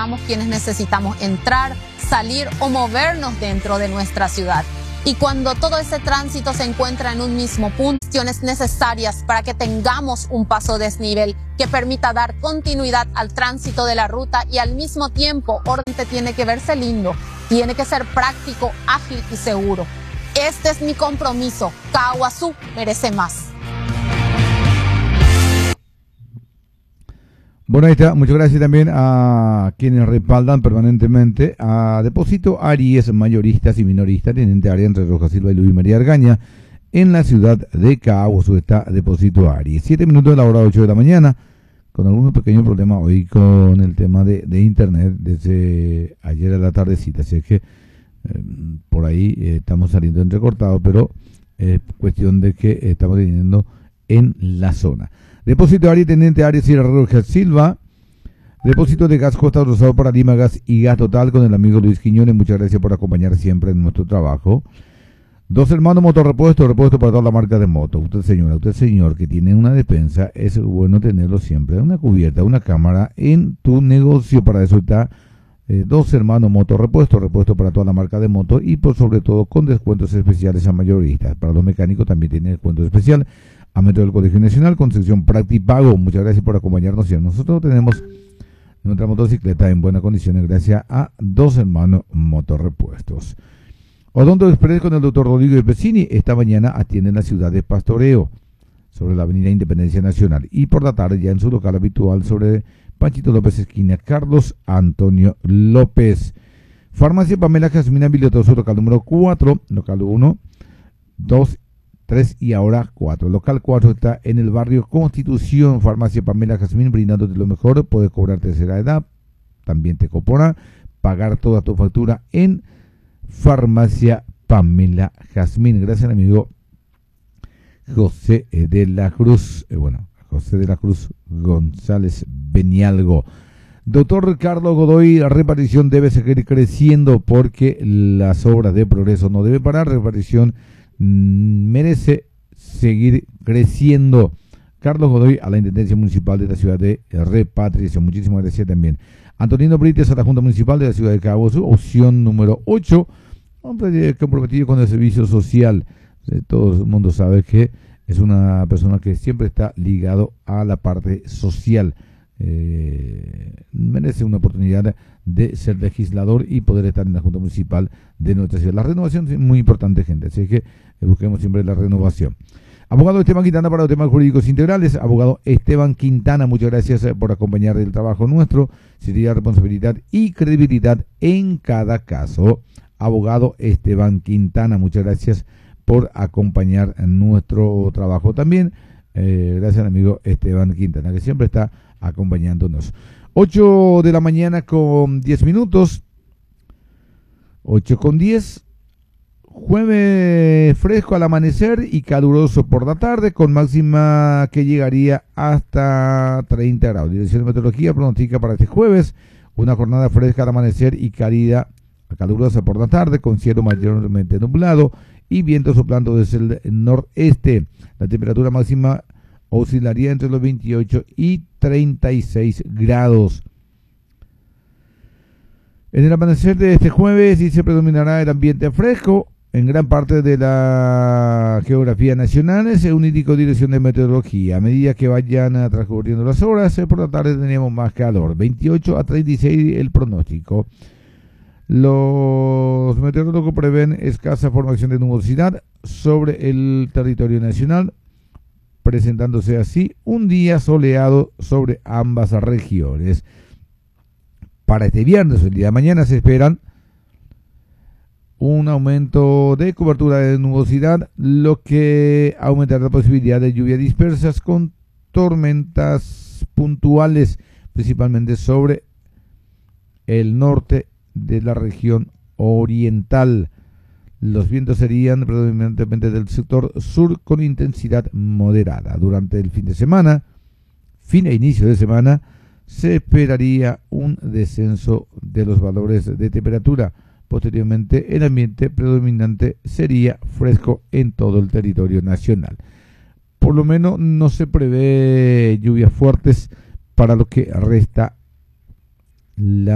quienes necesitamos entrar, salir o movernos dentro de nuestra ciudad. Y cuando todo ese tránsito se encuentra en un mismo punto, acciones necesarias para que tengamos un paso desnivel que permita dar continuidad al tránsito de la ruta y al mismo tiempo orden tiene que verse lindo, tiene que ser práctico, ágil y seguro. Este es mi compromiso. Caaguazú merece más. Bueno, ahí está. Muchas gracias también a quienes respaldan permanentemente a Depósito Aries, mayoristas y minoristas, teniente área entre Roja Silva y Luis María Argaña, en la ciudad de Caaguazú está Depósito Aries. 7 minutos de la hora 8 de la mañana, con algunos pequeños problemas hoy con el tema de internet desde ayer a la tardecita, así que por ahí estamos saliendo entrecortados, pero es cuestión de que estamos teniendo en la zona. Depósito Aries, teniente Aries y Roja Silva. Depósito de gas Costa Rosado para Lima Gas y Gas Total con el amigo Luis Quiñones. Muchas gracias por acompañar siempre en nuestro trabajo. Dos Hermanos Motorrepuesto, repuesto para toda la marca de moto. Usted señor que tiene una despensa, es bueno tenerlo siempre. Una cubierta, una cámara en tu negocio. Para eso está Dos Hermanos Motorrepuesto, repuesto para toda la marca de moto y por sobre todo con descuentos especiales a mayoristas. Para los mecánicos también tiene descuento especial a Metro del Colegio Nacional con sección Practipago. Muchas gracias por acompañarnos. Nosotros tenemos nuestra motocicleta en buenas condiciones gracias a Dos Hermanos Motorrepuestos. Odonto Express con el doctor Rodrigo Pesini esta mañana atiende en la ciudad de Pastoreo, sobre la avenida Independencia Nacional, y por la tarde ya en su local habitual sobre Panchito López esquina Carlos Antonio López. Farmacia Pamela Jasmine habilitó su local número 4, local 1, 2, 3 y ahora 4. Local 4 está en el barrio Constitución. Farmacia Pamela Jasmine, brindándote lo mejor. Puedes cobrar tercera edad, también te copona, pagar toda tu factura en Farmacia Pamela Jasmine. Gracias al amigo José de la Cruz, José de la Cruz González Benialgo. Doctor Carlos Godoy, repartición debe seguir creciendo porque las obras de progreso no deben parar. Repartición merece seguir creciendo. Carlos Godoy a la Intendencia Municipal de la ciudad de Repatriación. Muchísimas gracias también. Antonino Brites a la Junta Municipal de la ciudad de Caaguazú, opción número 8, hombre comprometido con el servicio social. Todo el mundo sabe que es una persona que siempre está ligado a la parte social. Merece una oportunidad de ser legislador y poder estar en la Junta Municipal de nuestra ciudad. La renovación es muy importante, gente, así que busquemos siempre la renovación. Abogado Esteban Quintana para los temas jurídicos integrales. Abogado Esteban Quintana, muchas gracias por acompañar el trabajo nuestro. Seriedad, responsabilidad y credibilidad en cada caso. Abogado Esteban Quintana, muchas gracias por acompañar nuestro trabajo también. Gracias al amigo Esteban Quintana, que siempre está acompañándonos. 8 de la mañana con 10 minutos. 8 con 10. Jueves fresco al amanecer y caluroso por la tarde, con máxima que llegaría hasta 30 grados. Dirección de Meteorología pronostica para este jueves una jornada fresca al amanecer y cálida, calurosa por la tarde, con cielo mayormente nublado y viento soplando desde el noreste. La temperatura máxima oscilaría entre los 28 y 36 grados. En el amanecer de este jueves sí se predominará el ambiente fresco en gran parte de la geografía nacional, según indicó Dirección de Meteorología. A medida que vayan transcurriendo las horas, por la tarde tendríamos más calor. 28 a 36 el pronóstico. Los meteorólogos prevén escasa formación de nubosidad sobre el territorio nacional, presentándose así un día soleado sobre ambas regiones. Para este viernes, el día de mañana, se esperan un aumento de cobertura de nubosidad, lo que aumentará la posibilidad de lluvias dispersas con tormentas puntuales, principalmente sobre el norte de la región oriental. Los vientos serían predominantemente del sector sur con intensidad moderada. Durante el fin de semana, fin e inicio de semana, se esperaría un descenso de los valores de temperatura. Posteriormente, el ambiente predominante sería fresco en todo el territorio nacional. Por lo menos no se prevé lluvias fuertes para lo que resta la